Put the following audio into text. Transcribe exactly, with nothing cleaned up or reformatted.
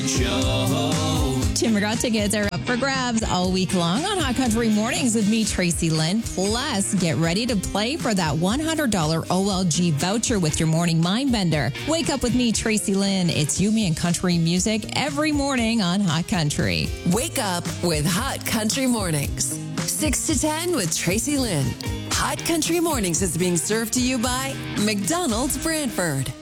Show. Tim McGraw tickets are up for grabs all week long on Hot Country Mornings with me, Tracy Lynn. Plus, get ready to play for that one hundred dollars O L G voucher with your morning mind bender. Wake up with me, Tracy Lynn. It's you, me, and country music every morning on Hot Country. Wake up with Hot Country Mornings. six to ten with Tracy Lynn. Hot Country Mornings is being served to you by McDonald's Brantford.